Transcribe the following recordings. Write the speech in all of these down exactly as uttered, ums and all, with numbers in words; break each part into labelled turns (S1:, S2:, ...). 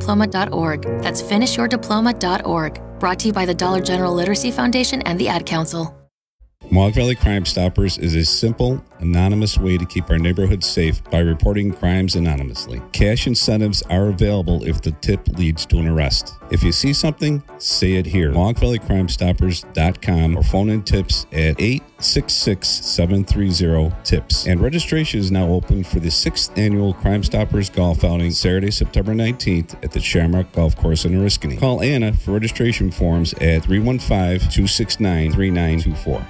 S1: diploma dot org. That's finish your diploma dot org. Brought to you by the Dollar General Literacy Foundation and the Ad Council.
S2: Mohawk Valley Crime Stoppers is a simple, anonymous way to keep our neighborhoods safe by reporting crimes anonymously. Cash incentives are available if the tip leads to an arrest. If you see something, say it here. Mohawk Valley Crime Stoppers dot com or phone in tips at eight six six, seven three zero, TIPS. And registration is now open for the sixth Annual Crime Stoppers Golf Outing, Saturday, September nineteenth at the Shamrock Golf Course in Oriskany. Call Anna for registration forms at three one five, two six nine, three nine two four.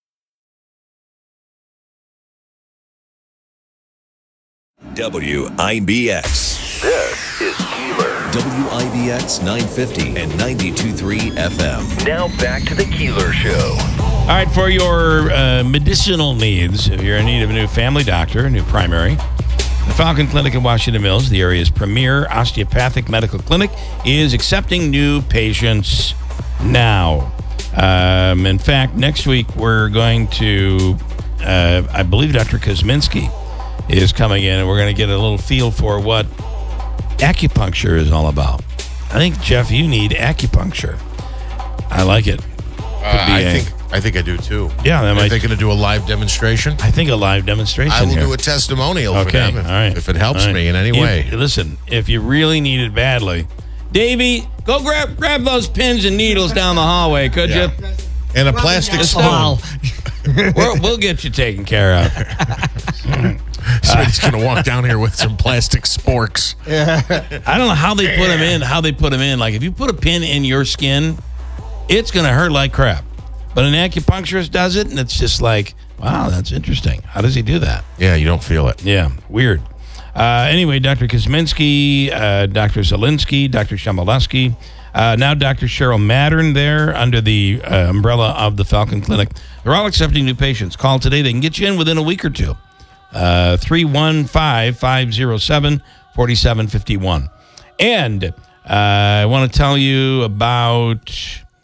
S3: W I B X.
S4: This is Keeler.
S3: W I B X nine fifty and ninety-two point three F M.
S4: Now back to the Keeler Show.
S5: All right, for your uh, medicinal needs, if you're in need of a new family doctor, a new primary, the Falcon Clinic in Washington Mills, the area's premier osteopathic medical clinic, is accepting new patients now. Um, in fact, next week we're going to, uh, I believe Doctor Kosminski is coming in, and we're going to get a little feel for what acupuncture is all about. I think, Jeff, you need acupuncture. I like it.
S6: Uh, I a, think I think I do too.
S5: Yeah, that
S6: Are
S5: might,
S6: they going to do a live demonstration?
S5: I think a live demonstration.
S6: I will
S5: here.
S6: do a testimonial
S5: okay,
S6: for them if,
S5: all right.
S6: if it helps
S5: right.
S6: me in any
S5: if,
S6: way.
S5: Listen, if you really need it badly, Davey, go grab grab those pins and needles down the hallway, could
S6: Yeah.
S5: you?
S6: And a plastic spoon.
S5: We're, we'll get you taken care of.
S6: Somebody's going to walk down here with some plastic sporks.
S5: I don't know how they put them in, how they put them in. Like, if you put a pin in your skin, it's going to hurt like crap. But an acupuncturist does it, and it's just like, wow, that's interesting. How does he do that?
S6: Yeah, you don't feel it.
S5: Yeah, weird. Uh, anyway, Doctor Kosminski, uh, Doctor Zelinsky, Doctor Shambalaski, uh, now Doctor Cheryl Mattern there under the uh, umbrella of the Falcon Clinic. They're all accepting new patients. Call today. They can get you in within a week or two. Uh, three one five, five zero seven, four seven five one. And uh, I want to tell you about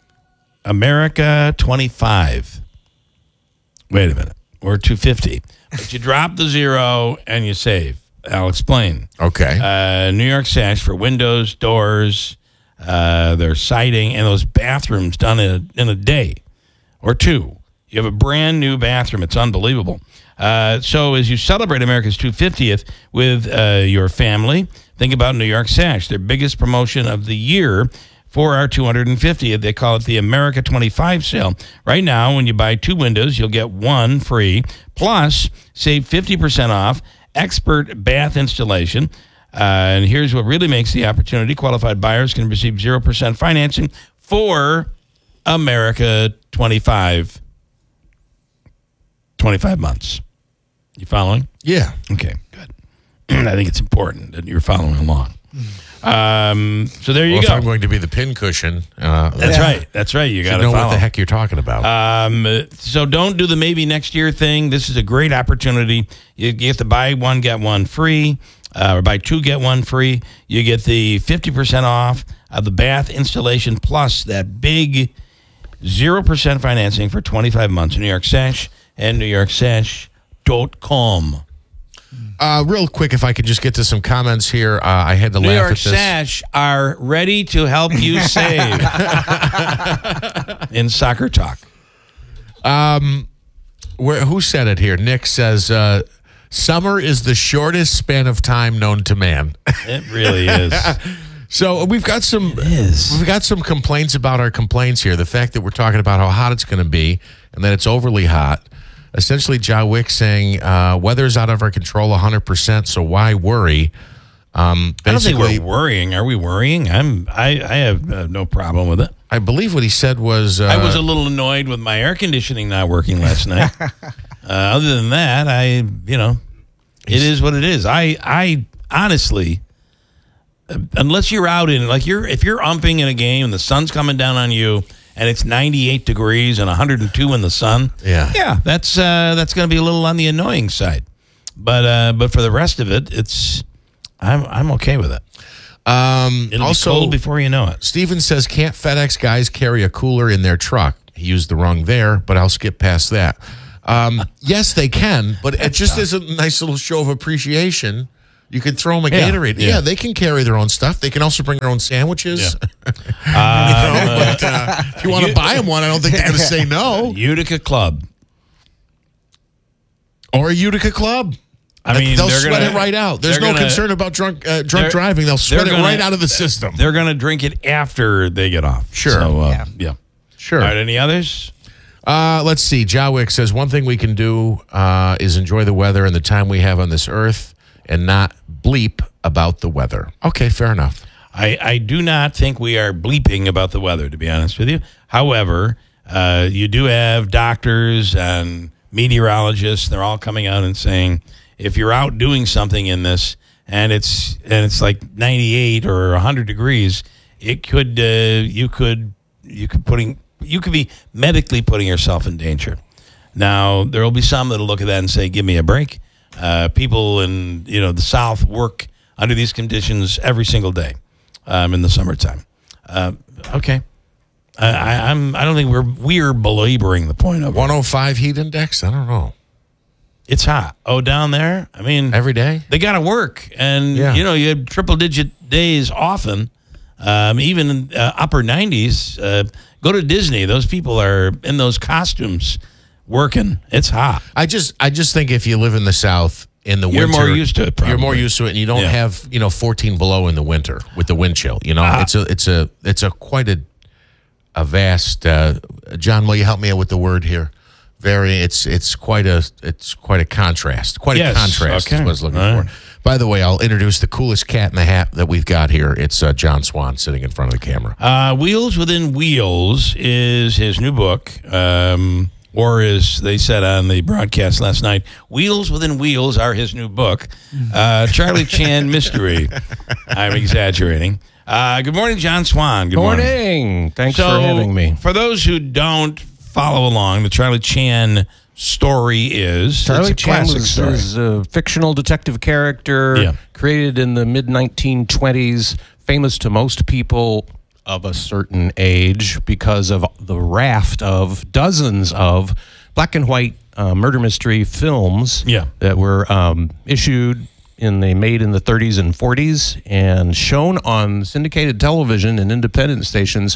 S5: America twenty-five. Wait a minute. Or two fifty. But you drop the zero and you save. I'll explain.
S6: Okay.
S5: Uh, New York Sash for windows, doors, uh, their siding, and those bathrooms done in a, in a day or two. You have a brand new bathroom. It's unbelievable. Uh, so as you celebrate America's two hundred fiftieth with uh, your family, think about New York Sash, their biggest promotion of the year for our two hundred fiftieth. They call it the America twenty-five sale. Right now, when you buy two windows, you'll get one free. Plus, save fifty percent off expert bath installation. Uh, and here's what really makes the opportunity. Qualified buyers can receive zero percent financing for America twenty-five. twenty-five months. You following?
S6: Yeah.
S5: Okay, good. I think it's important that you're following along. Um, so there you
S6: well,
S5: go.
S6: If I'm going to be the pin cushion. Uh,
S5: That's yeah. right. That's right. You got to
S6: know
S5: follow.
S6: what the heck you're talking about.
S5: Um, so don't do the maybe next year thing. This is a great opportunity. You, you have to buy one, get one free, uh, or buy two, get one free. You get the fifty percent off of the bath installation plus that big zero percent financing for twenty-five months. New York Sash and New York Sash dot com.
S6: Uh, real quick, if I could just get to some comments here. Uh, I had to
S5: New
S6: laugh
S5: York
S6: at this.
S5: Sash are ready to help you save in soccer talk.
S6: Um, where who said it here? Nick says, uh, "Summer is the shortest span of time known to man."
S5: It really is.
S6: So we've got some
S5: It is.
S6: we've got some complaints about our complaints here. The fact that we're talking about how hot it's going to be and that it's overly hot. Essentially, Ja Wick saying uh, weather's out of our control one hundred percent, so why worry? Um,
S5: I don't think we're worrying. Are we worrying? I'm. I, I have uh, no problem with it.
S6: I believe what he said was... Uh,
S5: I was a little annoyed with my air conditioning not working last night. uh, other than that, I, you know, it is what it is. I, I honestly, uh, unless you're out in, like you're, if you're umping in a game and the sun's coming down on you and it's ninety-eight degrees and one hundred two in the sun,
S6: Yeah.
S5: yeah, that's uh, that's going to be a little on the annoying side. But uh, but for the rest of it, it's I'm I'm okay with it.
S6: Um,
S5: It'll
S6: also,
S5: be cold before you know it.
S6: Steven says, can't FedEx guys carry a cooler in their truck? He used the wrong there, but I'll skip past that. Um, yes, they can, but it just is a nice little show of appreciation You could throw them a
S5: Yeah,
S6: Gatorade. Yeah.
S5: yeah.
S6: they can carry their own stuff. They can also bring their own sandwiches.
S5: Yeah.
S6: You know, but uh, if you want to buy them one, I don't think they're going to say no.
S5: Utica Club.
S6: Or a Utica Club.
S5: I mean,
S6: they'll
S5: they're
S6: sweat
S5: gonna-
S6: it right out. There's
S5: they're
S6: no
S5: gonna-
S6: concern about drunk uh, drunk
S5: they're-
S6: driving. They'll sweat
S5: they're
S6: it
S5: gonna-
S6: right out of the system.
S5: They're going to drink it after they get off.
S6: Sure.
S5: So, uh,
S7: Yeah.
S5: yeah.
S6: Sure.
S5: All right, any others?
S6: Uh, let's see. Jawick says one thing we can do uh, is enjoy the weather and the time we have on this earth and not bleep about the weather. Okay, fair enough.
S5: I, I do not think we are bleeping about the weather, to be honest with you. However, uh, you do have doctors and meteorologists. They're all coming out and saying, if you're out doing something in this and it's and it's like ninety-eight or one hundred degrees, it could uh, you could you could putting you could be medically putting yourself in danger. Now there will be some that'll look at that and say, "Give me a break." Uh, people in you know the South work under these conditions every single day um, in the summertime. Uh, okay, I, I, I'm. I don't think we're we're belaboring the point of it.
S6: one oh five heat index? I don't know.
S5: It's hot. Oh, down there. I mean,
S6: Every day?
S5: they got to work, and
S6: Yeah.
S5: you know you have triple digit days often, um, even in uh, upper nineties. Uh, go to Disney; those people are in those costumes working. It's hot.
S6: I just I just think if you live in the South in the
S5: You're
S6: winter,
S5: more used to it,
S6: You're more
S5: probably.
S6: used to it, and you don't
S5: Yeah.
S6: have you know fourteen below in the winter with the wind chill. You know,
S5: Ah.
S6: it's a it's a it's a quite a a vast. Uh, John, will you help me out with the word here? Very. It's it's quite a it's quite a contrast. Quite
S5: Yes,
S6: a contrast
S5: okay.
S6: is what I was looking
S5: All right.
S6: for. By the way, I'll introduce the coolest cat in the hat that we've got here. It's uh, John Swan sitting in front of the camera.
S5: Uh, Wheels Within Wheels is his new book, um, or as they said on the broadcast last night, Wheels Within Wheels are his new book. Uh, Charlie Chan Mystery. I'm exaggerating. Uh, good morning, John Swan. Good morning.
S7: Morning. Thanks
S5: So,
S7: for having me.
S5: For those who don't follow along, the Charlie Chan story is
S7: Charlie
S5: it's a
S7: Chan
S5: classic
S7: was,
S5: story.
S7: is a fictional detective character
S5: Yeah.
S7: created in the mid nineteen twenties, famous to most people of a certain age because of the raft of dozens of black and white uh, murder mystery films
S5: Yeah.
S7: that were um, issued in they made in the thirties and forties and shown on syndicated television and independent stations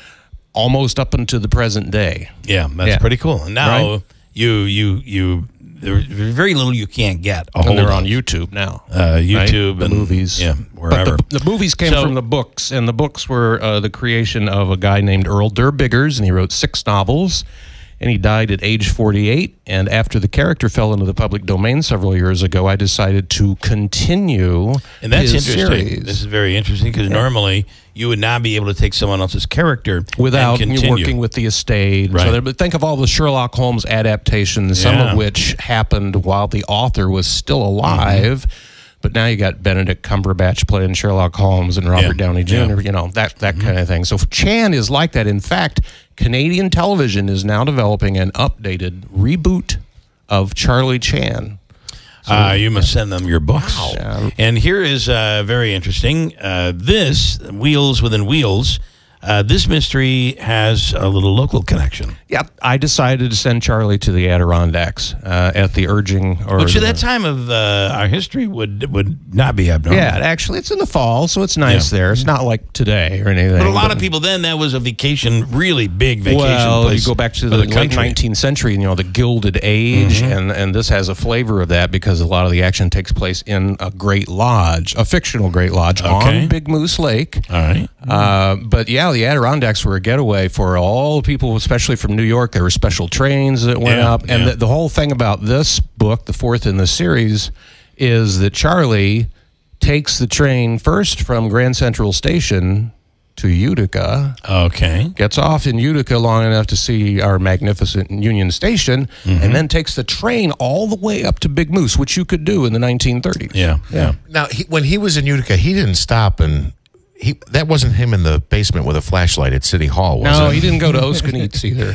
S7: almost up until the present day.
S5: Yeah, that's
S7: Yeah.
S5: pretty cool. And now
S7: Right.
S5: you you you there's very little you can't get. A
S7: And
S5: hold
S7: they're
S5: of.
S7: on YouTube now.
S5: Uh, YouTube
S7: the
S5: and
S7: movies.
S5: yeah, wherever.
S7: But the, the movies came
S5: So-
S7: from the books, and the books were uh, the creation of a guy named Earl Durbiggers, and he wrote six novels, and he died at age forty-eight. And after the character fell into the public domain several years ago, I decided to continue
S5: And that's
S7: his
S5: interesting.
S7: series
S5: This is very interesting because normally you would not be able to take someone else's character
S7: without
S5: and
S7: you
S5: continue.
S7: working with the estate.
S5: Right.
S7: So there, but think of all the Sherlock Holmes adaptations, some
S5: Yeah.
S7: of which happened while the author was still alive. But now you got Benedict Cumberbatch playing Sherlock Holmes and Robert
S5: Yeah.
S7: Downey Junior You know, that, that kind of thing. So Chan is like that. In fact, Canadian television is now developing an updated reboot of Charlie Chan.
S5: Uh, you must send them your books.
S7: Yeah.
S5: And here is uh, very interesting. Uh, this, Wheels Within Wheels, uh, this mystery has a little local connection.
S7: Yep. I decided to send Charlie to the Adirondacks uh, at the urging. Or
S5: Which at
S7: the-
S5: that time of uh, our history would would not be abnormal.
S7: Yeah, actually, it's in the fall, so it's nice
S5: Yeah.
S7: there. It's not like today or anything.
S5: But a lot of people then, that was a vacation, really big vacation
S7: Well,
S5: place.
S7: you go back to
S5: for
S7: the,
S5: the
S7: late
S5: country.
S7: nineteenth century, and you know the Gilded Age, and and this has a flavor of that because a lot of the action takes place in a great lodge, a fictional great lodge
S5: Okay.
S7: on Big Moose Lake.
S5: All right.
S7: Uh, but yeah, the Adirondacks were a getaway for all the people, especially from New York. There were special trains that went
S5: Yeah,
S7: up, and
S5: yeah.
S7: the, the whole thing about this book, the fourth in the series, is that Charlie takes the train first from Grand Central Station to Utica,
S5: Okay.
S7: gets off in Utica long enough to see our magnificent Union Station,
S5: Mm-hmm.
S7: and then takes the train all the way up to Big Moose, which you could do in the nineteen thirties.
S5: Yeah. Yeah.
S6: Now, he, when he was in Utica, he didn't stop and he that wasn't him in the basement with a flashlight at City Hall, was
S7: No,
S6: it?
S7: he didn't go to Oskanitz either.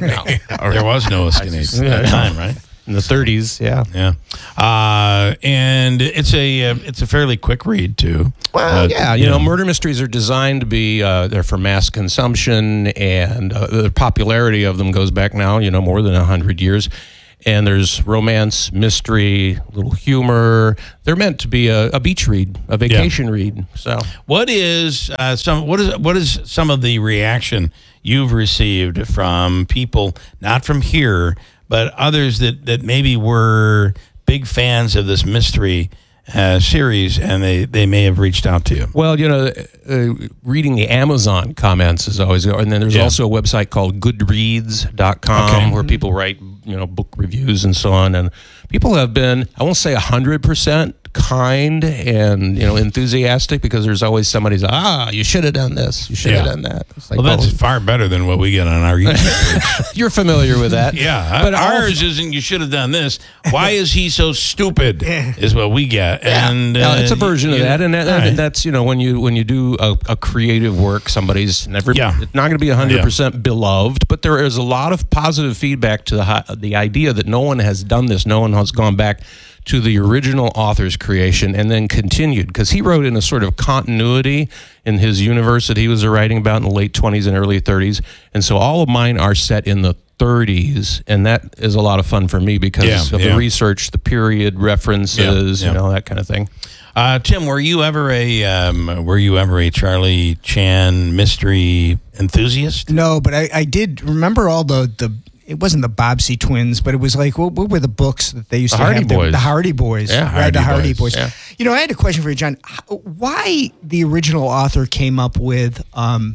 S7: no.
S5: There was no Escanates at that time, right?
S7: In the thirties, yeah.
S5: Yeah. Uh, and it's a uh, it's a fairly quick read too.
S7: Well,
S5: Uh,
S7: yeah, you know, murder mysteries are designed to be uh, they're for mass consumption, and uh, the popularity of them goes back now, you know, more than a hundred years. And there's romance, mystery, a little humor. They're meant to be a, a beach read, a vacation yeah. read. So,
S5: what is uh, some what is what is some of the reaction you've received from people not from here, but others that, that maybe were big fans of this mystery uh, series, and they, they may have reached out to you?
S7: Well, you know, uh, reading the Amazon comments is always, and then there's yeah. also a website called goodreads dot com okay. where people write, you know, book reviews and so on, and people have been, I won't say one hundred percent kind and, you know, enthusiastic, because there's always somebody who's, ah, you should have done this, you should have yeah. done that. It's like,
S5: well, that's oh, far better than what we get on our YouTube page.
S7: You're familiar with that.
S5: Yeah, but ours isn't, you should have done this. Why is he so stupid, is what we get.
S7: Yeah.
S5: And
S7: uh, it's a version
S5: you,
S7: of that, and that, right. that's, you know, when you when you do a, a creative work, somebody's never,
S5: yeah.
S7: it's not going to be one hundred percent yeah. beloved, but there is a lot of positive feedback to the the idea that no one has done this, no one has gone back to the original author's creation and then continued, because he wrote in a sort of continuity in his universe that he was writing about in the late twenties and early thirties, and so all of mine are set in the thirties, and that is a lot of fun for me because
S5: yeah,
S7: of
S5: yeah.
S7: the research, the period references, yeah, yeah. you know, that kind of thing.
S5: Uh, Tim, were you ever a um, were you ever a Charlie Chan mystery enthusiast?
S8: No, but I, I did remember all the the. It wasn't the Bobbsey twins, but it was like, what, what were the books that they used
S7: the
S8: to
S7: Hardy
S8: have?
S7: Boys.
S8: The, the Hardy Boys.
S7: Yeah,
S8: right,
S7: Hardy
S8: the Hardy
S7: Boys.
S8: Boys.
S7: Yeah.
S8: You know, I had a question for you, John. Why the original author came up with um,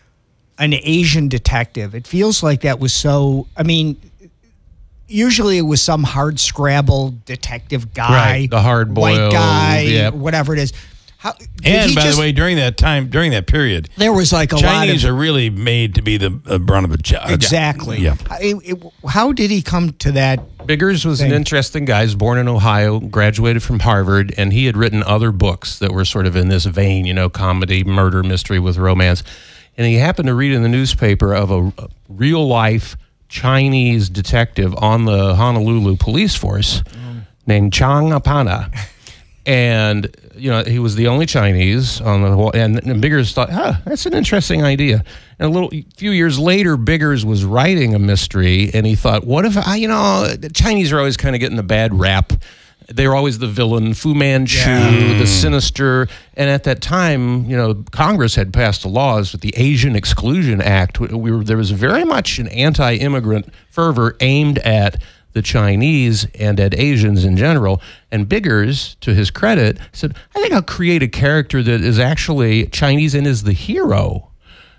S8: an Asian detective? It feels like that was so, I mean, usually it was some hard scrabble detective guy.
S7: Right, the hard boiled.
S8: White guy,
S7: yep.
S8: whatever it is. How,
S5: and by
S8: just,
S5: the way, during that time, during that period,
S8: there was like a
S5: Chinese
S8: lot of,
S5: are really made to be the uh, brunt of a job.
S8: Exactly.
S5: Yeah.
S8: It, it, how did he come to that?
S7: Biggers was
S8: thing?
S7: an interesting guy. He was born in Ohio, graduated from Harvard, and he had written other books that were sort of in this vein, you know, comedy, murder, mystery with romance. And he happened to read in the newspaper of a, a real-life Chinese detective on the Honolulu police force mm. named Chang Apana. And, you know, he was the only Chinese on the whole, and, and Biggers thought, huh, that's an interesting idea. And a little few years later, Biggers was writing a mystery, and he thought, what if I, you know, the Chinese are always kind of getting the bad rap. They were always the villain, Fu Manchu, yeah. the sinister. And at that time, you know, Congress had passed the laws with the Asian Exclusion Act. We were, there was very much an anti-immigrant fervor aimed at the Chinese and at Asians in general. And Biggers, to his credit, said, I think I'll create a character that is actually Chinese and is the hero,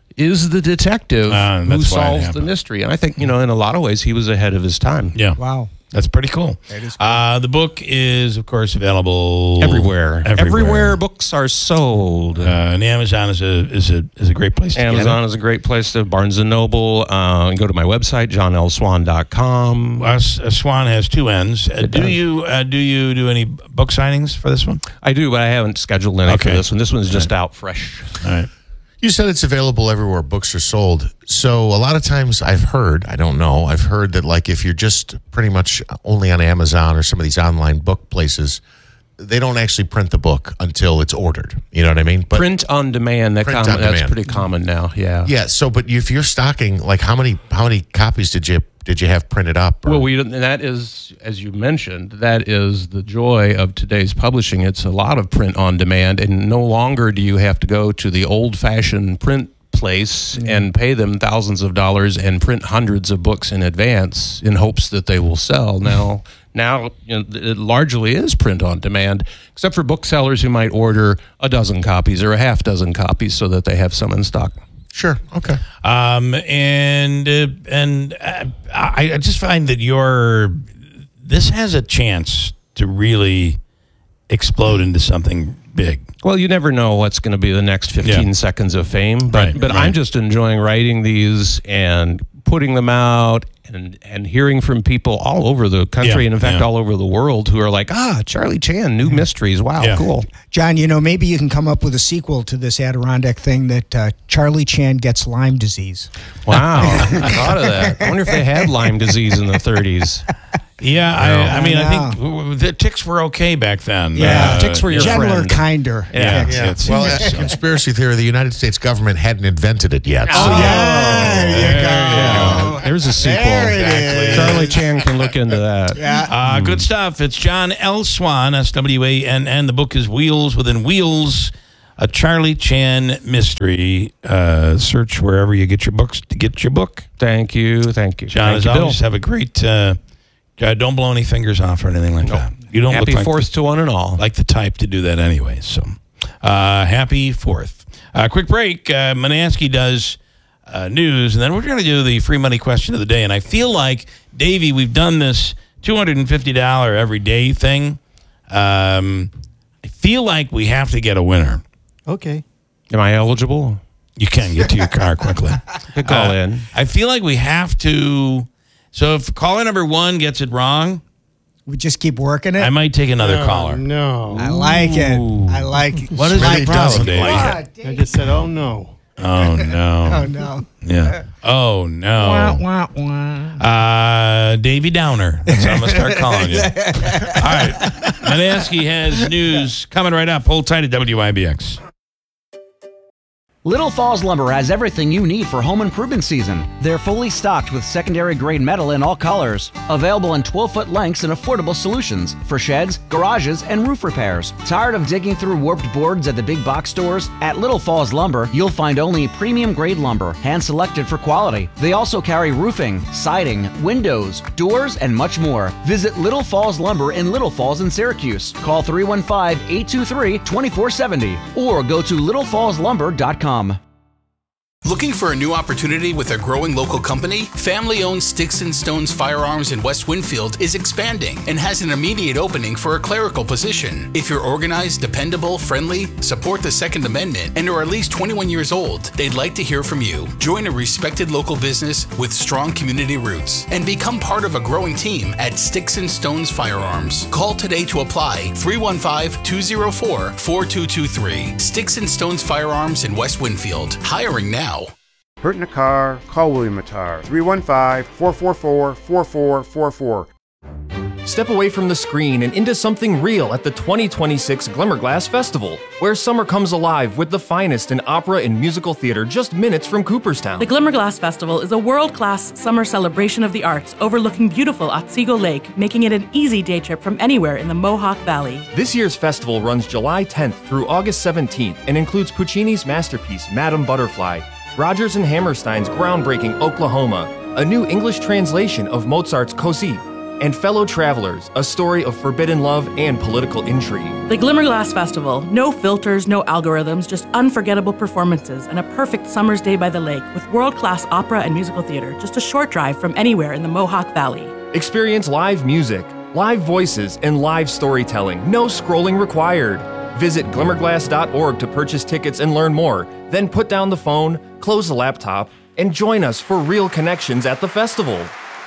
S7: is the detective
S5: uh,
S7: who solves the mystery. And I think, you know, in a lot of ways, he was ahead of his time.
S5: Yeah.
S8: Wow.
S5: That's pretty cool.
S8: That is cool.
S5: Uh, the book is, of course, available
S7: everywhere.
S5: Everywhere,
S7: everywhere books are sold.
S5: Uh, and Amazon is a is a is a great place. to
S7: Amazon
S5: get it.
S7: is a great place to. Barnes and Noble. Uh, go to my website, john l swan dot com.
S5: Uh, Swan has two ends. Uh, do does. you uh, do you do any book signings for this one?
S7: I do, but I haven't scheduled any
S5: okay.
S7: for this one. This one's just
S5: right.
S7: out fresh.
S5: All right.
S6: You said it's available everywhere books are sold. So a lot of times I've heard, I don't know, I've heard that like if you're just pretty much only on Amazon or some of these online book places, they don't actually print the book until it's ordered. You know what I mean? But
S7: print on demand, that
S6: print
S7: com-
S6: on
S7: that's
S6: demand.
S7: pretty common now. Yeah.
S6: Yeah. So, but if you're stocking, like how many how many copies did you did you have printed up? Or?
S7: Well, we and that is, as you mentioned, that is the joy of today's publishing. It's a lot of print on demand, and no longer do you have to go to the old-fashioned print place mm. and pay them thousands of dollars and print hundreds of books in advance in hopes that they will sell. Now, now you know, it largely is print on demand, except for booksellers who might order a dozen copies or a half dozen copies so that they have some in stock.
S6: Sure. Okay.
S5: Um, and uh, and uh, I, I just find that your this has a chance to really explode into something big.
S7: Well, you never know what's going to be the next fifteen
S5: yeah.
S7: seconds of fame, but
S5: right,
S7: but
S5: right.
S7: I'm just enjoying writing these and putting them out and and hearing from people all over the country
S5: yeah,
S7: and in fact
S5: yeah.
S7: all over the world who are like, ah, Charlie Chan, new mysteries. Wow,
S5: yeah.
S7: cool.
S8: John, you know, maybe you can come up with a sequel to this Adirondack thing that uh, Charlie Chan gets Lyme disease.
S7: Wow, I thought of that. I wonder if they had Lyme disease in the thirties.
S5: Yeah, I, I mean,
S8: I
S5: I think the ticks were okay back then.
S8: Yeah,
S5: uh,
S7: ticks were your
S8: gentler,
S7: friend.
S8: kinder.
S5: Yeah,
S8: ticks.
S5: yeah. It's,
S6: Well,
S5: it's,
S6: that's a conspiracy theory. The United States government hadn't invented it yet. So
S8: Oh,
S6: yeah.
S8: there you go.
S7: There's a sequel.
S8: There it
S5: Exactly.
S8: is.
S7: Charlie Chan can look into that.
S8: Yeah.
S5: Uh, good stuff. It's John L. Swan, S W A N N. The book is Wheels Within Wheels, a Charlie Chan mystery. Uh, search wherever you get your books to get your book.
S7: Thank you. Thank you.
S5: John,
S7: Thank
S5: as
S7: you, Bill.
S5: always, have a great... Uh, uh, don't blow any fingers off or anything like that. You don't
S7: Happy
S5: look like
S7: fourth
S5: the,
S7: to one and all.
S5: like the type to do that anyway. So, uh, happy fourth. Uh, quick break. Uh, Manansky does uh, news, and then we're going to do the free money question of the day. And I feel like, Davey, we've done this two hundred fifty dollars every day thing. Um, I feel like we have to get a winner.
S8: Okay.
S7: Am I eligible?
S5: You can get to your car quickly.
S7: Good call
S5: Uh,
S7: in.
S5: I feel like we have to. So if caller number one gets it wrong,
S8: We just keep working it.
S5: I might take another caller.
S9: No.
S8: I like it. I like it.
S5: What is
S8: My
S5: the
S8: problem.
S5: problem, Dave?
S8: Ah,
S9: I just said, oh, no.
S5: Oh no!
S8: Oh, no.
S5: Yeah. Oh
S8: Wah,
S5: no!
S8: wah, wah.
S5: Uh, Davy Downer. That's how I'm gonna start calling you. All right. Manansky has news coming right up. Hold tight at W I B X.
S10: Little Falls Lumber has everything you need for home improvement season. They're fully stocked with secondary grade metal in all colors, available in twelve-foot lengths and affordable solutions for sheds, garages, and roof repairs. Tired of digging through warped boards at the big box stores? At Little Falls Lumber, you'll find only premium grade lumber, hand-selected for quality. They also carry roofing, siding, windows, doors, and much more. Visit Little Falls Lumber in Little Falls in Syracuse. Call three one five, eight two three, two four seven zero or go to little falls lumber dot com.
S11: Looking for a new opportunity with a growing local company? Family-owned Sticks and Stones Firearms in West Winfield is expanding and has an immediate opening for a clerical position. If you're organized, dependable, friendly, support the Second Amendment, and are at least twenty-one years old, they'd like to hear from you. Join a respected local business with strong community roots and become part of a growing team at Sticks and Stones Firearms. Call today to apply, three one five, two zero four, four two two three. Sticks and Stones Firearms in West Winfield. Hiring now.
S12: Hurt in a car? Call William Attar. three one five, four four four, four four four four.
S13: Step away from the screen and into something real at the twenty twenty-six Glimmerglass Festival, where summer comes alive with the finest in opera and musical theater just minutes from Cooperstown.
S14: The Glimmerglass Festival is a world-class summer celebration of the arts overlooking beautiful Otsego Lake, making it an easy day trip from anywhere in the Mohawk Valley.
S13: This year's festival runs July tenth through August seventeenth and includes Puccini's masterpiece, Madame Butterfly, Rodgers and Hammerstein's groundbreaking Oklahoma, a new English translation of Mozart's Così, and Fellow Travelers, a story of forbidden love and political intrigue.
S14: The Glimmerglass Festival. No filters, no algorithms, just unforgettable performances and a perfect summer's day by the lake with world-class opera and musical theater, just a short drive from anywhere in the Mohawk Valley.
S13: Experience live music, live voices, and live storytelling. No scrolling required. Visit glimmerglass dot org to purchase tickets and learn more. Then put down the phone, close the laptop, and join us for real connections at the festival.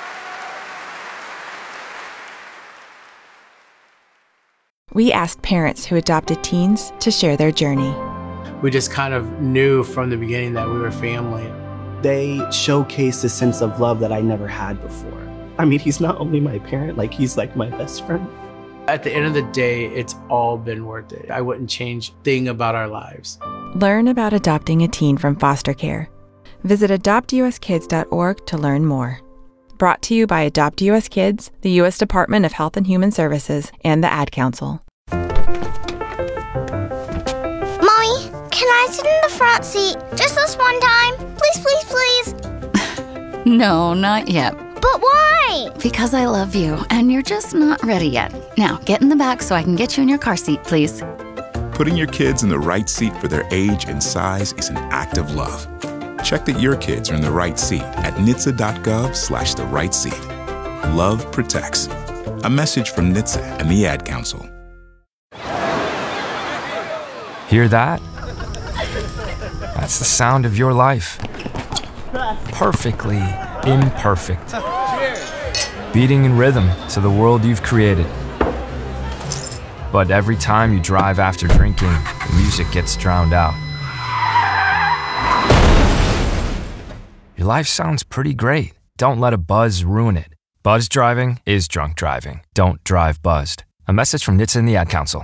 S15: We asked parents who adopted teens to share their journey.
S16: We just kind of knew from the beginning that we were family.
S17: They showcase a sense of love that I never had before. I mean, he's not only my parent, like he's like my best friend.
S16: At the end of the day, it's all been worth it. I wouldn't change a thing about our lives.
S15: Learn about adopting a teen from foster care. Visit adopt u s kids dot org to learn more. Brought to you by Adopt U S Kids, the U S Department of Health and Human Services, and the Ad Council.
S18: Mommy, can I sit in the front seat just this one time? Please, please, please.
S19: No, not yet.
S18: But why?
S19: Because I love you, and you're just not ready yet. Now, get in the back so I can get you in your car seat, please.
S20: Putting your kids in the right seat for their age and size is an act of love. Check that your kids are in the right seat at N H T S A dot gov slash the right seat. Love protects. A message from N H T S A and the Ad Council.
S21: Hear that? That's the sound of your life. Perfectly imperfect. Beating in rhythm to the world you've created. But every time you drive after drinking, the music gets drowned out. Your life sounds pretty great. Don't let a buzz ruin it. Buzz driving is drunk driving. Don't drive buzzed. A message from N H T S A and the Ad Council.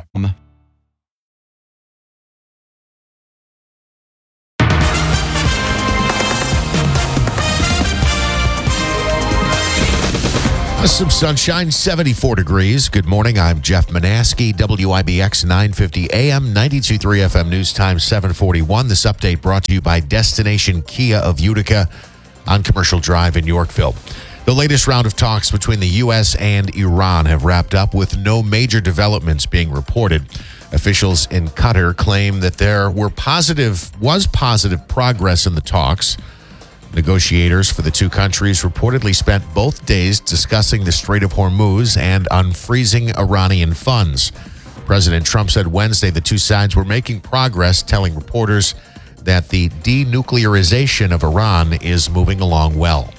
S6: Some sunshine, seventy-four degrees. Good morning. I'm Jeff Manaski, W I B X nine fifty A M, ninety-two point three F M News Time, seven forty-one. This update brought to you by Destination Kia of Utica on Commercial Drive in Yorkville. The latest round of talks between the U S and Iran have wrapped up with no major developments being reported. Officials in Qatar claim that there were positive, was positive progress in the talks. Negotiators for the two countries reportedly spent both days discussing the Strait of Hormuz and unfreezing Iranian funds. President Trump said Wednesday the two sides were making progress, telling reporters that the denuclearization of Iran is moving along well.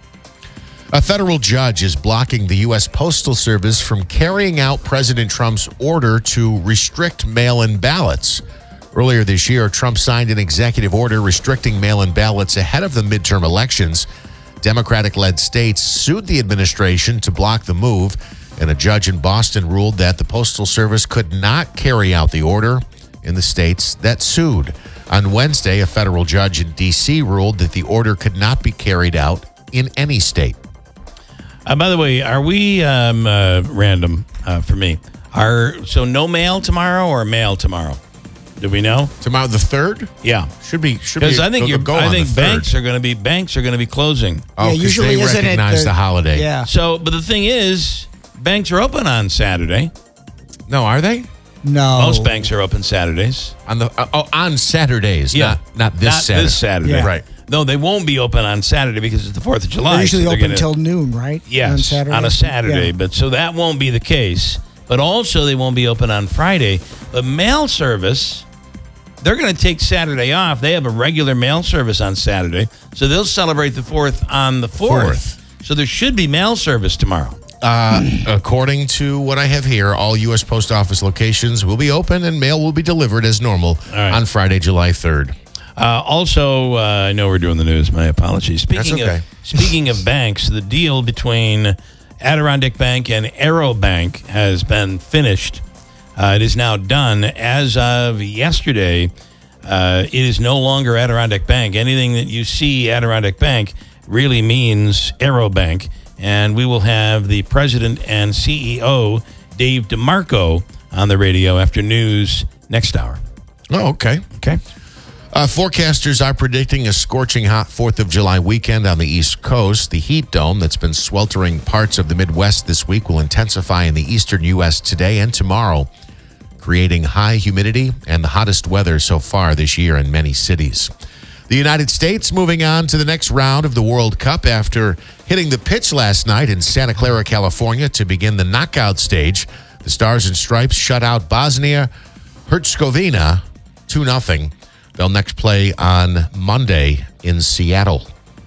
S6: A federal judge is blocking the U S Postal Service from carrying out President Trump's order to restrict mail-in ballots. Earlier this year, Trump signed an executive order restricting mail-in ballots ahead of the midterm elections. Democratic-led states sued the administration to block the move, and a judge in Boston ruled that the Postal Service could not carry out the order in the states that sued. On Wednesday, a federal judge in D C ruled that the order could not be carried out in any state.
S5: Uh, by the way, are we um, uh, random uh, for me? Are so no mail tomorrow or mail tomorrow? Do we know?
S6: Tomorrow the third?
S5: Yeah,
S6: should be. Should be.
S5: Because I think
S6: go,
S5: you're,
S6: go
S5: I
S6: on
S5: think
S6: the third.
S5: banks are going to be banks are going to be closing.
S6: Oh,
S8: Yeah, usually
S6: they
S8: isn't it
S6: recognize
S8: the-
S6: the holiday.
S8: Yeah.
S5: So, but the thing is, banks are open on Saturday.
S6: No, are they?
S8: No.
S5: Most banks are open Saturdays.
S6: On the uh, oh on Saturdays.
S5: Yeah,
S6: not not this
S5: not
S6: Saturday.
S5: this Saturday.
S8: Yeah.
S6: Right.
S5: No, they won't be open on Saturday because it's the Fourth of July.
S8: They're usually
S5: so they're
S8: open
S5: gonna-
S8: till noon, right?
S5: Yes,
S8: On Saturday.
S5: on a Saturday.
S8: Yeah.
S5: But so that won't be the case. But also they won't be open on Friday. But mail service, they're going to take Saturday off. They have a regular mail service on Saturday. So they'll celebrate the fourth on the fourth. So there should be mail service tomorrow.
S6: Uh, according to what I have here, all U S Post Office locations will be open and mail will be delivered as normal
S5: right.
S6: on Friday, July third.
S5: Uh, also, uh, I know we're doing the news. My apologies. Speaking
S6: That's okay.
S5: of speaking of banks, the deal between Adirondack Bank and Arrow Bank has been finished. Uh, it is now done. As of yesterday, uh, it is no longer Adirondack Bank. Anything that you see Adirondack Bank really means Arrow Bank. And we will have the president and C E O, Dave DeMarco, on the radio after news next hour.
S6: Oh, okay.
S5: Okay.
S6: Uh, forecasters are predicting a scorching hot fourth of July weekend on the East Coast. The heat dome that's been sweltering parts of the Midwest this week will intensify in the eastern U S today and tomorrow, creating high humidity and the hottest weather so far this year in many cities. The United States moving on to the next round of the World Cup after hitting the pitch last night in Santa Clara, California to begin the knockout stage. The Stars and Stripes shut out Bosnia-Herzegovina two nothing. They'll next play on Monday in Seattle.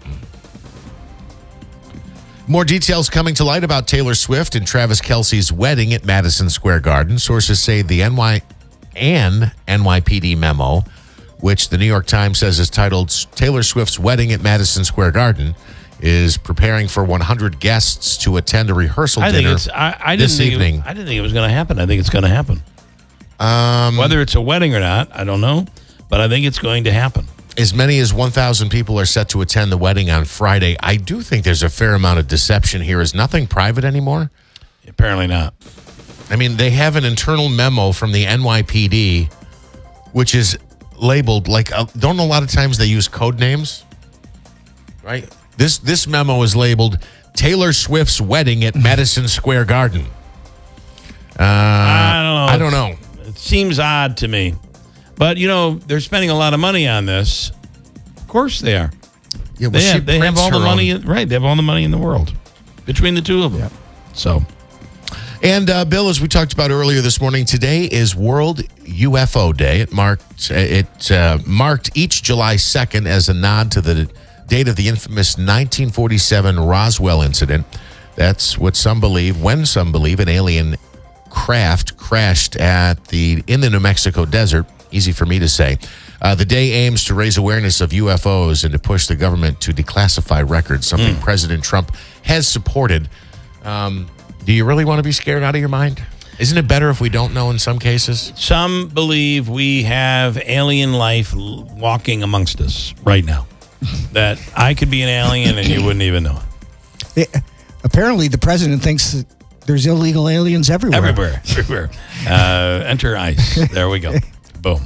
S6: More details coming to light about Taylor Swift and Travis Kelce's wedding at Madison Square Garden. Sources say the N Y and N Y P D memo, which the New York Times says is titled Taylor Swift's Wedding at Madison Square Garden, is preparing for one hundred guests to attend a rehearsal
S5: I
S6: dinner
S5: think it's. I, I
S6: this
S5: didn't think
S6: evening.
S5: It, I didn't think it was going to happen. I think it's going to happen.
S6: Um,
S5: Whether it's a wedding or not, I don't know, but I think it's going to happen.
S6: As many as one thousand people are set to attend the wedding on Friday. I do think there's a fair amount of deception here. Is nothing private anymore?
S5: Apparently not.
S6: I mean, they have an internal memo from the N Y P D, which is labeled like, uh, don't a lot of times they use code names, right? This this memo is labeled Taylor Swift's wedding at Madison Square Garden. Uh,
S5: I don't know.
S6: I don't know.
S5: It seems odd to me. But, you know, they're spending a lot of money on this. Of course they are.
S6: Yeah, well,
S5: they
S6: she
S5: have, they have
S6: prints
S5: all the
S6: her
S5: money.
S6: own-
S5: Right. They have all the money in the world between the two of them. So,
S6: And uh, Bill, as we talked about earlier this morning, today is World U F O Day. It marked it uh, marked each July second as a nod to the date of the infamous nineteen forty-seven Roswell incident. That's what some believe, when some believe, an alien craft crashed at the in the New Mexico desert. Easy for me to say. Uh, the day aims to raise awareness of U F Os and to push the government to declassify records, something
S5: Mm.
S6: President Trump has supported. Um, do you really want to be scared out of your mind? Isn't it better if we don't know in some cases?
S5: some believe we have alien life l- walking amongst us right now. That I could be an alien and you wouldn't even know it.
S8: They- apparently the president thinks that there's illegal aliens everywhere.
S5: Everywhere, everywhere. Uh, enter ICE. There we go. Boom.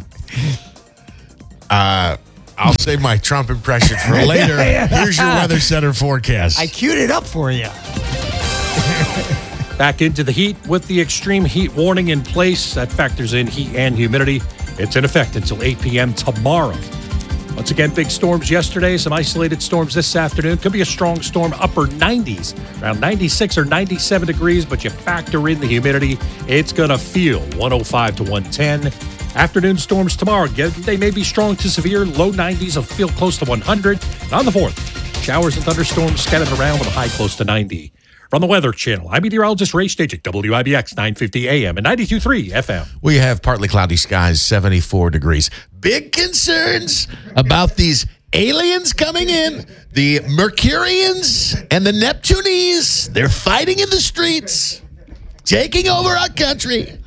S6: Uh, I'll save my Trump impression for later. Here's your Weather Center forecast.
S8: I queued it up for you.
S9: Back into the heat with the extreme heat warning in place. That factors in heat and humidity. It's in effect until eight p.m. tomorrow. Once again, big storms yesterday, some isolated storms this afternoon. Could be a strong storm, upper nineties, around ninety-six or ninety-seven degrees, but you factor in the humidity, it's going to feel one oh five to one ten. Afternoon storms tomorrow, they may be strong to severe, low nineties will feel close to one hundred. And on the fourth, showers and thunderstorms scattered around with a high close to ninety. From the Weather Channel, I'm meteorologist Ray Stagik, W I B X nine fifty A M and ninety-two point three F M.
S6: We have partly cloudy skies, seventy-four degrees. Big concerns about these aliens coming in. The Mercurians and the Neptunians, they're fighting in the streets, taking over our country.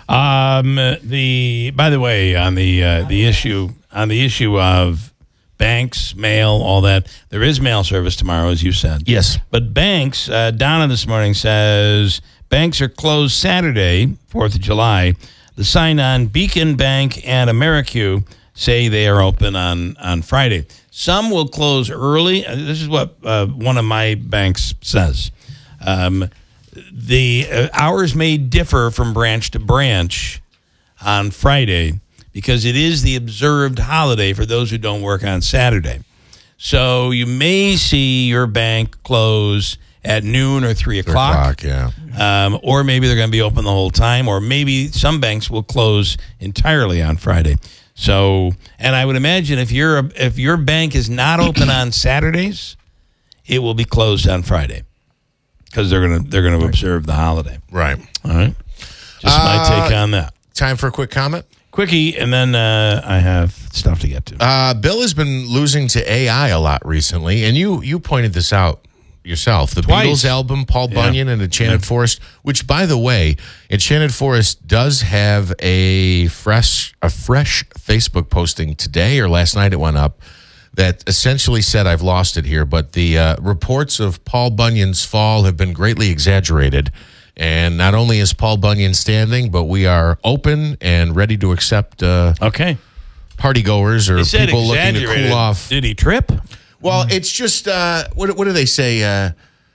S5: Um, the by the way, on the uh, the issue on the issue of banks, mail, all that, there is mail service tomorrow, as you said.
S6: Yes.
S5: But banks, uh, Donna this morning says banks are closed Saturday, fourth of July. The sign on Beacon Bank and Americu say they are open on, on Friday. Some will close early. This is what uh, one of my banks says. Um, the uh, hours may differ from branch to branch on Friday, because it is the observed holiday for those who don't work on Saturday. So you may see your bank close at noon or three o'clock.
S6: Three o'clock,
S5: yeah. Um, or maybe they're going to be open the whole time, or maybe some banks will close entirely on Friday. So, and I would imagine if you're a, if your bank is not open on Saturdays, it will be closed on Friday, because they're gonna they're gonna observe the holiday.
S6: Right.
S5: All right. Just my
S6: Uh,
S5: take on that.
S6: Time for a quick comment?
S5: Quickie, and then uh, I have stuff to get to.
S6: Uh, Bill has been losing to A I a lot recently, and you you pointed this out yourself. The
S5: Twice.
S6: Beatles album, Paul
S5: Yeah.
S6: Bunyan and Enchanted
S5: Yeah.
S6: Forest, which, by the way, Enchanted Forest does have a fresh a fresh Facebook posting today, or last night it went up, that essentially said, I've lost it here, but the uh, reports of Paul Bunyan's fall have been greatly exaggerated. And not only is Paul Bunyan standing, but we are open and ready to accept uh,
S5: okay
S6: partygoers or
S5: He said
S6: people looking to
S5: exaggerated.
S6: cool off.
S5: Did he trip?
S6: Well, it's just, uh, what, what do they say? Uh,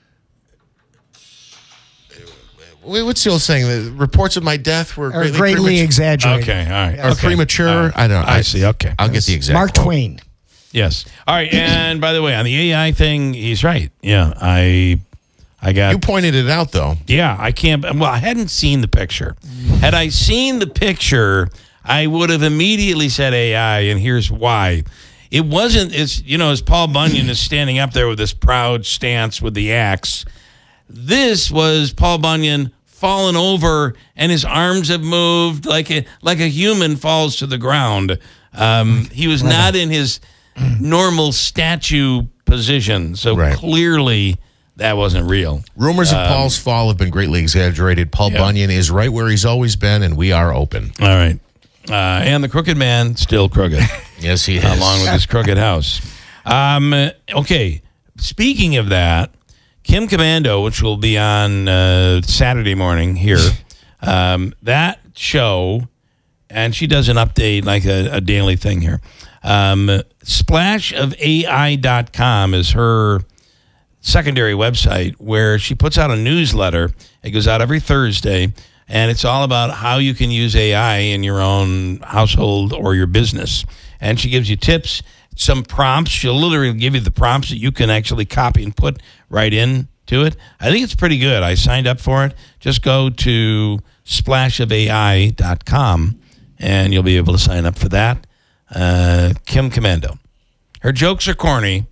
S6: what's the old saying? The reports of my death were
S8: Or
S6: greatly,
S8: greatly
S6: premature-
S8: exaggerated.
S5: Okay, all right.
S6: Or
S5: Okay.
S6: premature.
S5: All right.
S6: I don't know.
S5: I see, okay.
S6: I'll get the exact
S8: Mark
S6: quote.
S8: Twain.
S5: Yes. All right. And by the way, on the A I thing, he's right. Yeah, I, I got.
S6: You pointed it out, though.
S5: Yeah, I can't. Well, I hadn't seen the picture. Had I seen the picture, I would have immediately said A I, and here's why. It wasn't. It's you know, as Paul Bunyan is standing up there with this proud stance with the axe. This was Paul Bunyan fallen over, and his arms have moved like a like a human falls to the ground. Um, he was not in his normal statue position, so
S6: Right.
S5: clearly that wasn't real.
S6: Rumors of
S5: Um,
S6: Paul's fall have been greatly exaggerated. Paul
S5: yeah.
S6: Bunyan is right where he's always been, and we are open.
S5: All right. Uh, and the crooked man, still crooked.
S6: Yes, he is.
S5: Along with his crooked house. Um, okay. Speaking of that, Kim Commando, which will be on uh, Saturday morning here, um, that show, and she does an update, like a, a daily thing here. Um, splash of A I dot com is her secondary website where she puts out a newsletter. It goes out every Thursday, and it's all about how you can use A I in your own household or your business. And she gives you tips, some prompts. She'll literally give you the prompts that you can actually copy and put right in to it. I think it's pretty good. I signed up for it. Just go to splash of A I dot com, and you'll be able to sign up for that. Uh, Kim Commando. Her jokes are corny.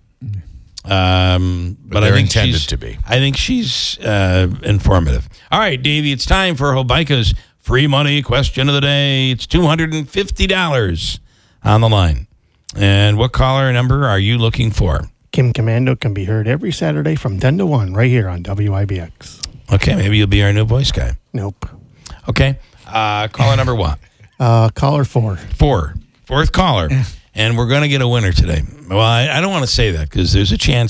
S5: Um, but,
S6: But
S5: I
S6: they're
S5: think
S6: intended
S5: she's,
S6: to be.
S5: I think she's uh, informative. All right, Davey, it's time for Hobica's free money question of the day. It's two hundred fifty dollars on the line. And what caller number are you looking for?
S22: Kim Commando can be heard every Saturday from ten to one right here on W I B X.
S5: Okay, maybe you'll be our new voice guy.
S22: Nope.
S5: Okay, uh, caller number what?
S22: Uh, caller four.
S5: Four. Fourth caller. And we're going to get a winner today. Well, I, I don't want to say that because there's a chance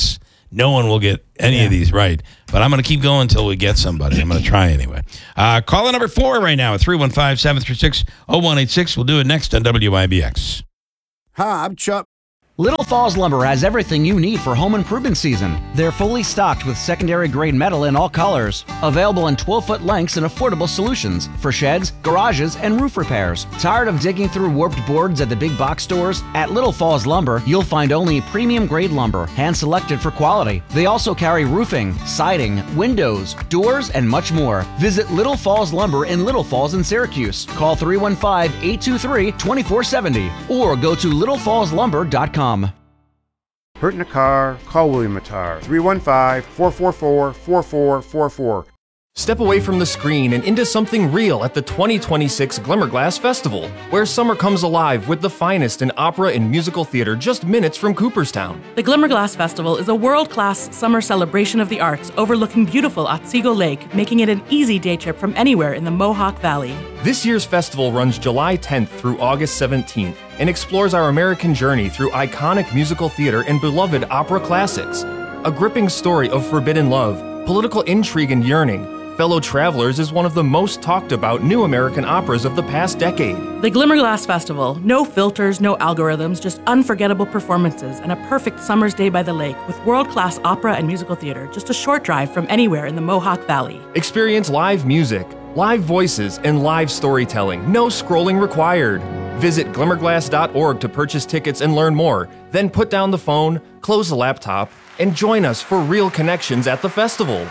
S5: no one will get any yeah. of these right. But I'm going to keep going until we get somebody. I'm going to try anyway. Uh, call number four right now at three one five, seven three six, zero one eight six. We'll do it next on W I B X.
S1: Hi, I'm Chuck.
S10: Little Falls Lumber has everything you need for home improvement season. They're fully stocked with secondary grade metal in all colors. Available in twelve-foot lengths and affordable solutions for sheds, garages, and roof repairs. Tired of digging through warped boards at the big box stores? At Little Falls Lumber, you'll find only premium grade lumber, hand-selected for quality. They also carry roofing, siding, windows, doors, and much more. Visit Little Falls Lumber in Little Falls in Syracuse. Call three one five, eight two three, two four seven zero or go to little falls lumber dot com.
S12: Hurt in a car? Call William Matar. three one five, four four four, four four four four.
S13: Step away from the screen and into something real at the twenty twenty-six Glimmerglass Festival, where summer comes alive with the finest in opera and musical theater just minutes from Cooperstown.
S14: The Glimmerglass Festival is a world-class summer celebration of the arts overlooking beautiful Otsego Lake, making it an easy day trip from anywhere in the Mohawk Valley.
S13: This year's festival runs July tenth through August seventeenth and explores our American journey through iconic musical theater and beloved opera classics. A gripping story of forbidden love, political intrigue and yearning, Fellow Travelers is one of the most talked about new American operas of the past decade.
S14: The Glimmerglass Festival. No filters, no algorithms, just unforgettable performances and a perfect summer's day by the lake with world-class opera and musical theater just a short drive from anywhere in the Mohawk Valley.
S13: Experience live music, live voices, and live storytelling. No scrolling required. Visit glimmerglass dot org to purchase tickets and learn more. Then put down the phone, close the laptop, and join us for real connections at the festival.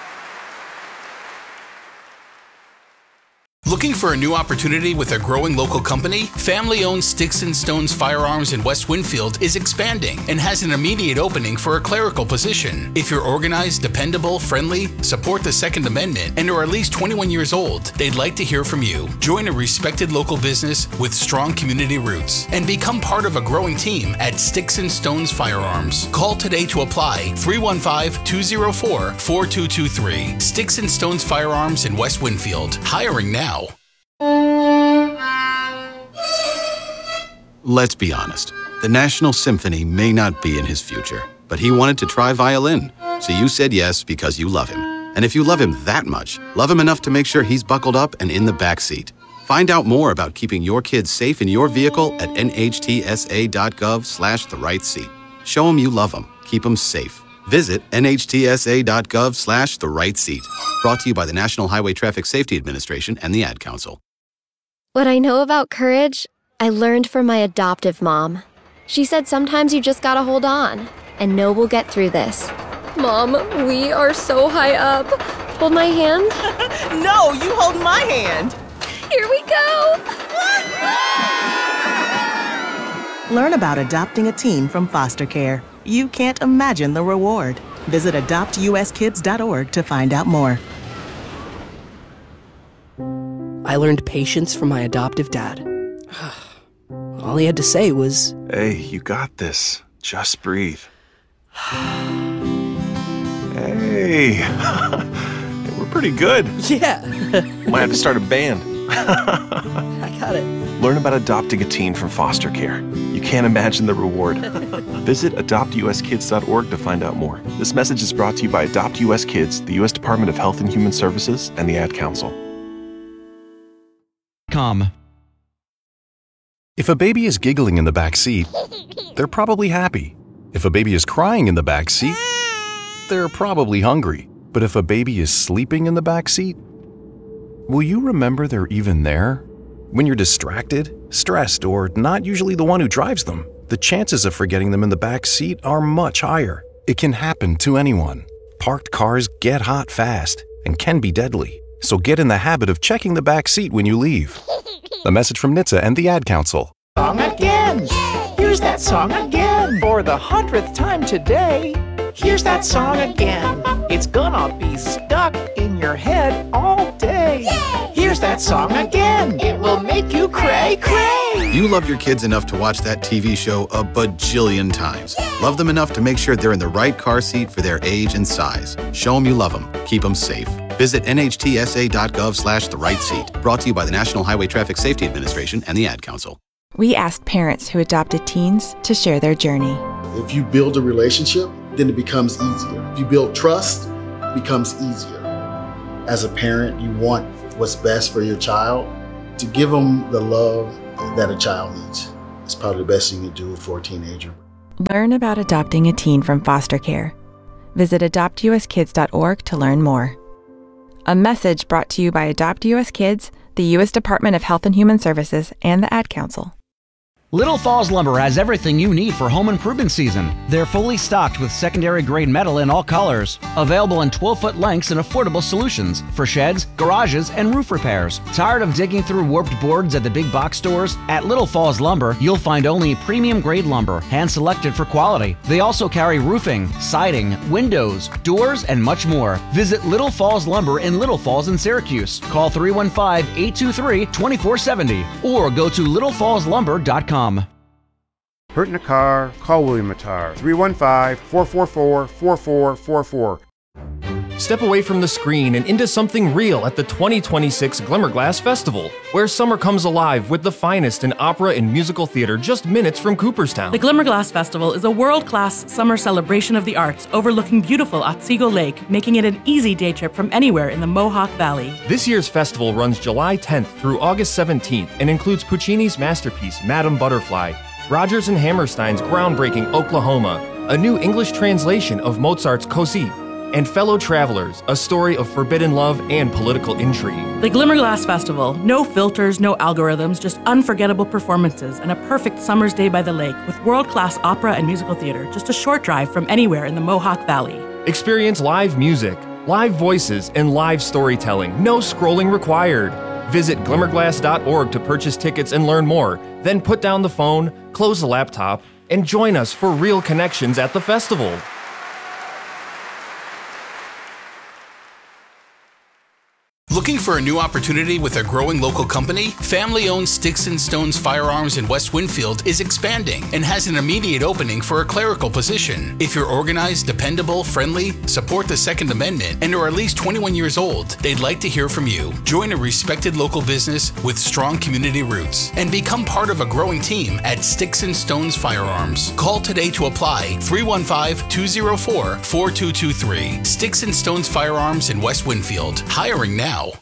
S11: Looking for a new opportunity with a growing local company? Family-owned Sticks and Stones Firearms in West Winfield is expanding and has an immediate opening for a clerical position. If you're organized, dependable, friendly, support the Second Amendment, and are at least twenty-one years old, they'd like to hear from you. Join a respected local business with strong community roots and become part of a growing team at Sticks and Stones Firearms. Call today to apply, three one five, two zero four, four two two three. Sticks and Stones Firearms in West Winfield. Hiring now.
S2: Let's be honest. The National Symphony may not be in his future, but he wanted to try violin. So you said yes because you love him. And if you love him that much, love him enough to make sure he's buckled up and in the back seat. Find out more about keeping your kids safe in your vehicle at N H T S A dot gov slash the right seat. Show him you love him. Keep him safe. Visit N H T S A dot gov slash the right seat. Brought to you by the National Highway Traffic Safety Administration and the Ad Council.
S23: What I know about courage, I learned from my adoptive mom. She said sometimes you just gotta hold on and know we'll get through this. Mom, we are so high up. Hold my hand.
S24: No, you hold my hand.
S23: Here we go.
S24: Learn about adopting a teen from foster care. You can't imagine the reward. Visit adopt U S kids dot org to find out more.
S25: I learned patience from my adoptive dad. All he had to say was,
S26: "Hey, you got this. Just breathe." Hey, we're pretty good.
S24: Yeah.
S26: Might have to start a band.
S24: I got it.
S26: Learn about adopting a teen from foster care. You can't imagine the reward. Visit adopt U S kids dot org to find out more. This message is brought to you by Adopt U S Kids, the U S Department of Health and Human Services, and the Ad Council.
S10: Com.
S27: If a baby is giggling in the back seat, they're probably happy. If a baby is crying in the back seat, they're probably hungry. But if a baby is sleeping in the back seat, will you remember they're even there? When you're distracted, stressed, or not usually the one who drives them, the chances of forgetting them in the back seat are much higher. It can happen to anyone. Parked cars get hot fast and can be deadly. So get in the habit of checking the back seat when you leave. A message from N H T S A and the Ad Council.
S24: Song again. Here's that song again. For the hundredth time today. Here's that song again. It's gonna be stuck in your head all day. Here's that song again. It will make you cray cray.
S2: You love your kids enough to watch that T V show a bajillion times. Love them enough to make sure they're in the right car seat for their age and size. Show them you love them. Keep them safe. Visit N H T S A dot gov slash the right seat. Brought to you by the National Highway Traffic Safety Administration and the Ad Council.
S15: We asked parents who adopted teens to share their journey.
S28: If you build a relationship,
S1: then it becomes easier. If you build trust, it becomes easier. As a parent, you want what's best for your child. To give them the love that a child needs is probably the best thing you do for a teenager.
S15: Learn about adopting a teen from foster care. Visit adopt u s kids dot org to learn more. A message brought to you by Adopt U S Kids, the U S Department of Health and Human Services, and the Ad Council.
S10: Little Falls Lumber has everything you need for home improvement season. They're fully stocked with secondary grade metal in all colors. Available in twelve-foot lengths and affordable solutions for sheds, garages, and roof repairs. Tired of digging through warped boards at the big box stores? At Little Falls Lumber, you'll find only premium grade lumber, hand-selected for quality. They also carry roofing, siding, windows, doors, and much more. Visit Little Falls Lumber in Little Falls in Syracuse. Call three one five, eight two three, two four seven zero or go to little falls lumber dot com.
S12: Hurt in a car? Call William Matar. three one five, four four four, four four four four.
S13: Step away from the screen and into something real at the twenty twenty-six Glimmerglass Festival, where summer comes alive with the finest in opera and musical theater just minutes from Cooperstown.
S14: The Glimmerglass Festival is a world-class summer celebration of the arts overlooking beautiful Otsego Lake, making it an easy day trip from anywhere in the Mohawk Valley.
S13: This year's festival runs July tenth through August seventeenth and includes Puccini's masterpiece, Madame Butterfly, Rodgers and Hammerstein's groundbreaking Oklahoma, a new English translation of Mozart's Così, and Fellow Travelers, a story of forbidden love and political intrigue.
S14: The Glimmerglass Festival. No filters, no algorithms, just unforgettable performances and a perfect summer's day by the lake with world-class opera and musical theater just a short drive from anywhere in the Mohawk Valley.
S13: Experience live music, live voices, and live storytelling. No scrolling required. Visit glimmerglass dot org to purchase tickets and learn more. Then put down the phone, close the laptop, and join us for real connections at the festival.
S11: Looking for a new opportunity with a growing local company? Family-owned Sticks and Stones Firearms in West Winfield is expanding and has an immediate opening for a clerical position. If you're organized, dependable, friendly, support the Second Amendment, and are at least twenty-one years old, they'd like to hear from you. Join a respected local business with strong community roots and become part of a growing team at Sticks and Stones Firearms. Call today to apply, three one five, two zero four, four two two three. Sticks and Stones Firearms in West Winfield. Hiring now.